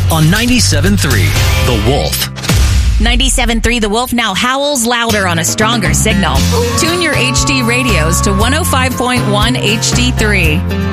on 97.3 The Wolf. 97.3 The Wolf now howls louder on a stronger signal. Tune your HD radios to 105.1 HD3.